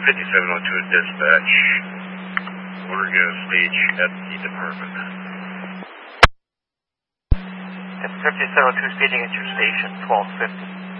5702 dispatch. We're going to stage at the department. It's 5702 staging at your station, 1250.